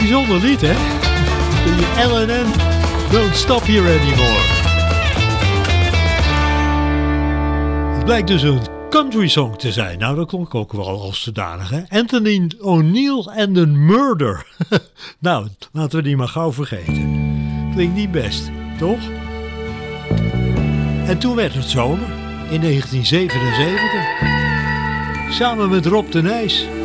bijzonder lied, hè? De LNN Don't Stop Here Anymore. Het blijkt dus een country song te zijn. Nou, dat klonk ook wel als zodanig, hè? Anthony O'Neill and the Murder. Nou, laten we die maar gauw vergeten. Klinkt niet best, toch? En toen werd het zomer, in 1977. Samen met Rob de Nijs